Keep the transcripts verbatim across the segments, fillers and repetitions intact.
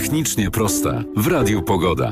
Technicznie prosta w Radiu Pogoda.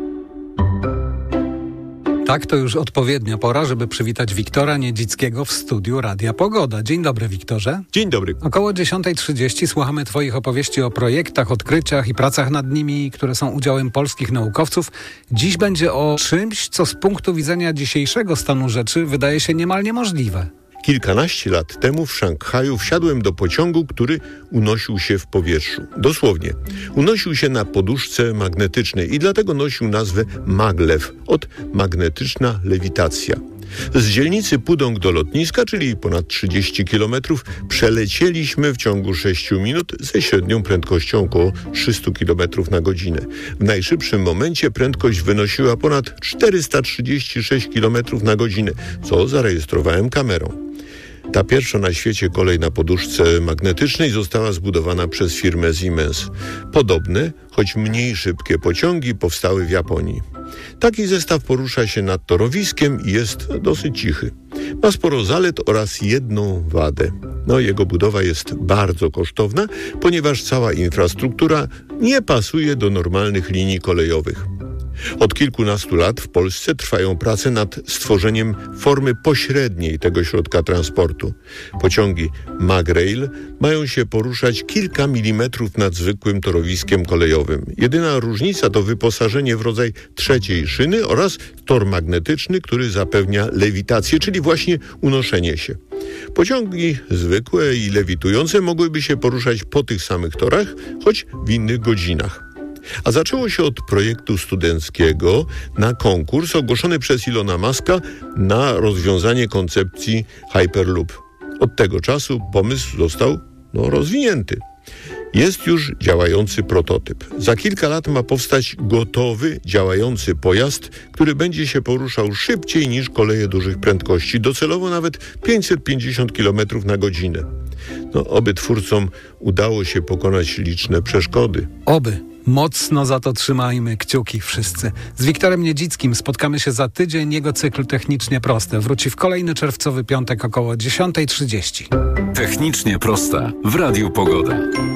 Tak, to już odpowiednia pora, żeby przywitać Wiktora Niedzickiego w studiu Radia Pogoda. Dzień dobry, Wiktorze. Dzień dobry. Około dziesiąta trzydzieści słuchamy Twoich opowieści o projektach, odkryciach i pracach nad nimi, które są udziałem polskich naukowców. Dziś będzie o czymś, co z punktu widzenia dzisiejszego stanu rzeczy wydaje się niemal niemożliwe. Kilkanaście lat temu w Szanghaju wsiadłem do pociągu, który unosił się w powietrzu. Dosłownie. Unosił się na poduszce magnetycznej i dlatego nosił nazwę maglev, od magnetyczna lewitacja. Z dzielnicy Pudong do lotniska, czyli ponad trzydzieści kilometrów, przelecieliśmy w ciągu sześciu minut ze średnią prędkością około trzysta kilometrów na godzinę. W najszybszym momencie prędkość wynosiła ponad czterysta trzydzieści sześć kilometrów na godzinę, co zarejestrowałem kamerą. Ta pierwsza na świecie kolej na poduszce magnetycznej została zbudowana przez firmę Siemens. Podobne, choć mniej szybkie pociągi powstały w Japonii. Taki zestaw porusza się nad torowiskiem i jest dosyć cichy. Ma sporo zalet oraz jedną wadę. No, jego budowa jest bardzo kosztowna, ponieważ cała infrastruktura nie pasuje do normalnych linii kolejowych. Od kilkunastu lat w Polsce trwają prace nad stworzeniem formy pośredniej tego środka transportu. Pociągi Magrail mają się poruszać kilka milimetrów nad zwykłym torowiskiem kolejowym. Jedyna różnica to wyposażenie w rodzaj trzeciej szyny oraz tor magnetyczny, który zapewnia lewitację, czyli właśnie unoszenie się. Pociągi zwykłe i lewitujące mogłyby się poruszać po tych samych torach, choć w innych godzinach. A zaczęło się od projektu studenckiego na konkurs ogłoszony przez Ilona Muska na rozwiązanie koncepcji Hyperloop. Od tego czasu pomysł został no, rozwinięty. Jest już działający prototyp. Za kilka lat ma powstać gotowy, działający pojazd, który będzie się poruszał szybciej niż koleje dużych prędkości, docelowo nawet pięćset pięćdziesiąt kilometrów na godzinę. No, oby twórcom udało się pokonać liczne przeszkody. Oby. Mocno za to trzymajmy kciuki wszyscy. Z Wiktorem Niedzickim spotkamy się za tydzień. Jego cykl Technicznie Proste wróci w kolejny czerwcowy piątek około dziesiąta trzydzieści. Technicznie prosta w Radiu Pogoda.